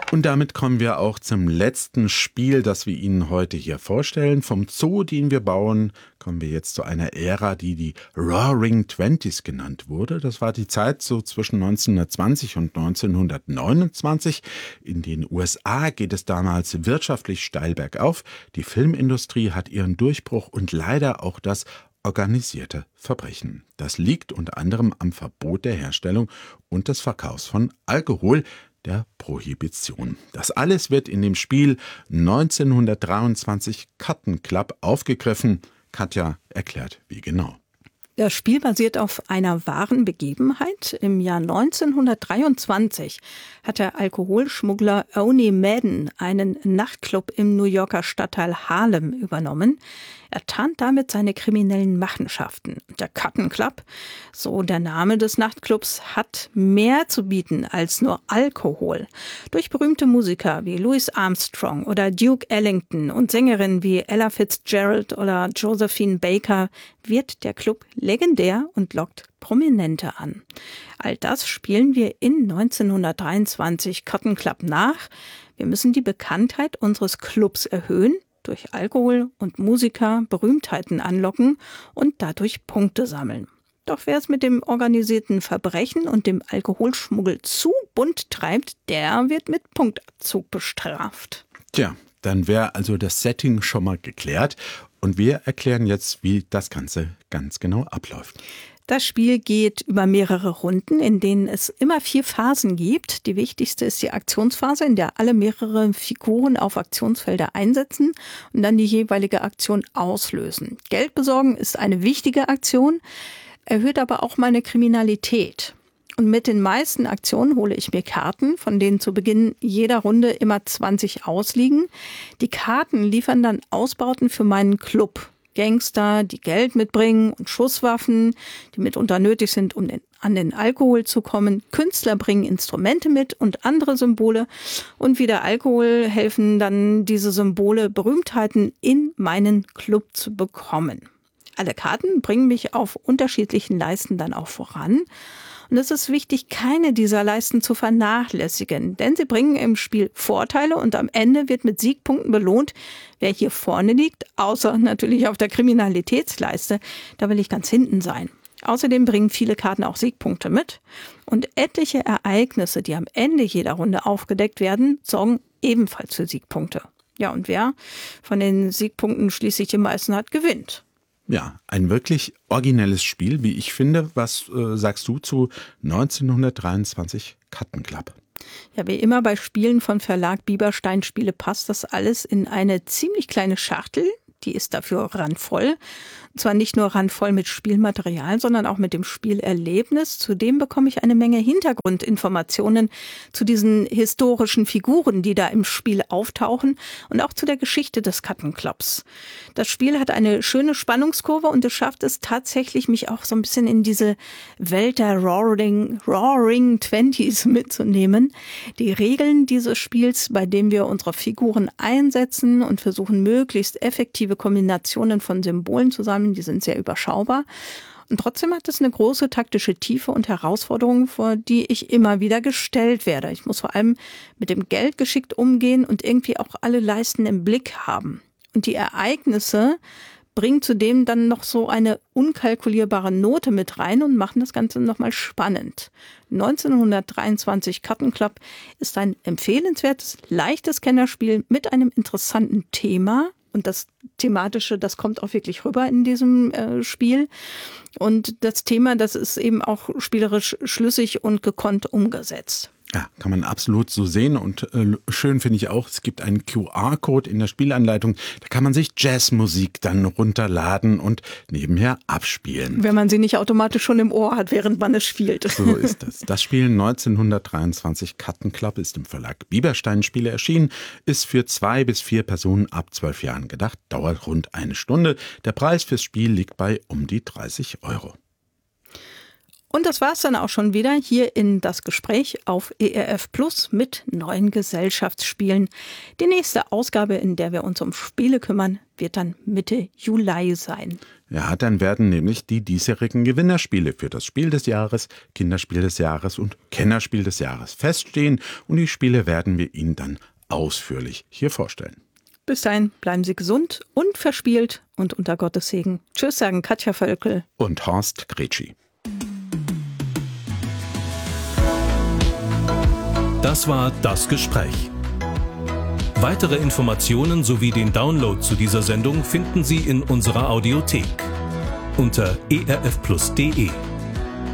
Und damit kommen wir auch zum letzten Spiel, das wir Ihnen heute hier vorstellen. Vom Zoo, den wir bauen, kommen wir jetzt zu einer Ära, die Roaring Twenties genannt wurde. Das war die Zeit so zwischen 1920 und 1929. In den USA geht es damals wirtschaftlich steil bergauf. Die Filmindustrie hat ihren Durchbruch und leider auch das organisierte Verbrechen. Das liegt unter anderem am Verbot der Herstellung und des Verkaufs von Alkohol, der Prohibition. Das alles wird in dem Spiel 1923 Cotton Club aufgegriffen. Katja erklärt, wie genau. Das Spiel basiert auf einer wahren Begebenheit. Im Jahr 1923 hat der Alkoholschmuggler Owney Madden einen Nachtclub im New Yorker Stadtteil Harlem übernommen. Er tarnt damit seine kriminellen Machenschaften. Der Cotton Club, so der Name des Nachtclubs, hat mehr zu bieten als nur Alkohol. Durch berühmte Musiker wie Louis Armstrong oder Duke Ellington und Sängerinnen wie Ella Fitzgerald oder Josephine Baker wird der Club legendär und lockt Prominente an. All das spielen wir in 1923 Cotton Club nach. Wir müssen die Bekanntheit unseres Clubs erhöhen, durch Alkohol und Musiker Berühmtheiten anlocken und dadurch Punkte sammeln. Doch wer es mit dem organisierten Verbrechen und dem Alkoholschmuggel zu bunt treibt, der wird mit Punktabzug bestraft. Tja, dann wäre also das Setting schon mal geklärt. Und wir erklären jetzt, wie das Ganze ganz genau abläuft. Das Spiel geht über mehrere Runden, in denen es immer 4 Phasen gibt. Die wichtigste ist die Aktionsphase, in der alle mehrere Figuren auf Aktionsfelder einsetzen und dann die jeweilige Aktion auslösen. Geld besorgen ist eine wichtige Aktion, erhöht aber auch meine Kriminalität. Und mit den meisten Aktionen hole ich mir Karten, von denen zu Beginn jeder Runde immer 20 ausliegen. Die Karten liefern dann Ausbauten für meinen Club. Gangster, die Geld mitbringen und Schusswaffen, die mitunter nötig sind, um an den Alkohol zu kommen. Künstler bringen Instrumente mit und andere Symbole. Und wie der Alkohol helfen dann diese Symbole, Berühmtheiten in meinen Club zu bekommen. Alle Karten bringen mich auf unterschiedlichen Leisten dann auch voran. Und es ist wichtig, keine dieser Leisten zu vernachlässigen, denn sie bringen im Spiel Vorteile und am Ende wird mit Siegpunkten belohnt, wer hier vorne liegt, außer natürlich auf der Kriminalitätsleiste, da will ich ganz hinten sein. Außerdem bringen viele Karten auch Siegpunkte mit und etliche Ereignisse, die am Ende jeder Runde aufgedeckt werden, sorgen ebenfalls für Siegpunkte. Ja, und wer von den Siegpunkten schließlich die meisten hat, gewinnt. Ja, ein wirklich originelles Spiel, wie ich finde. Was sagst du zu 1923 Cotton Club? Ja, wie immer bei Spielen von Verlag Bieberstein Spiele passt das alles in eine ziemlich kleine Schachtel. Die ist dafür randvoll. Und zwar nicht nur randvoll mit Spielmaterial, sondern auch mit dem Spielerlebnis. Zudem bekomme ich eine Menge Hintergrundinformationen zu diesen historischen Figuren, die da im Spiel auftauchen und auch zu der Geschichte des Cotton Clubs. Das Spiel hat eine schöne Spannungskurve und es schafft es tatsächlich, mich auch so ein bisschen in diese Welt der Roaring Twenties mitzunehmen. Die Regeln dieses Spiels, bei dem wir unsere Figuren einsetzen und versuchen, möglichst effektive Kombinationen von Symbolen zu sammeln, die sind sehr überschaubar. Und trotzdem hat es eine große taktische Tiefe und Herausforderungen, vor die ich immer wieder gestellt werde. Ich muss vor allem mit dem Geld geschickt umgehen und irgendwie auch alle Leisten im Blick haben. Und die Ereignisse bringen zudem dann noch so eine unkalkulierbare Note mit rein und machen das Ganze nochmal spannend. 1923 Cotton Club ist ein empfehlenswertes, leichtes Kennerspiel mit einem interessanten Thema. Und das Thematische, das kommt auch wirklich rüber in diesem Spiel. Und das Thema, das ist eben auch spielerisch schlüssig und gekonnt umgesetzt. Ja, kann man absolut so sehen und schön finde ich auch, es gibt einen QR-Code in der Spielanleitung, da kann man sich Jazzmusik dann runterladen und nebenher abspielen. Wenn man sie nicht automatisch schon im Ohr hat, während man es spielt. So ist es. Das Spiel 1923 Cotton Club ist im Verlag Bieberstein Spiele erschienen, ist für 2 bis 4 Personen ab 12 Jahren gedacht, dauert rund 1 Stunde. Der Preis fürs Spiel liegt bei um die 30 €. Und das war's dann auch schon wieder hier in das Gespräch auf ERF Plus mit neuen Gesellschaftsspielen. Die nächste Ausgabe, in der wir uns um Spiele kümmern, wird dann Mitte Juli sein. Ja, dann werden nämlich die diesjährigen Gewinnerspiele für das Spiel des Jahres, Kinderspiel des Jahres und Kennerspiel des Jahres feststehen. Und die Spiele werden wir Ihnen dann ausführlich hier vorstellen. Bis dahin bleiben Sie gesund und verspielt und unter Gottes Segen. Tschüss, sagen Katja Völkel und Horst Gretschi. Das war Das Gespräch. Weitere Informationen sowie den Download zu dieser Sendung finden Sie in unserer Audiothek unter erfplus.de.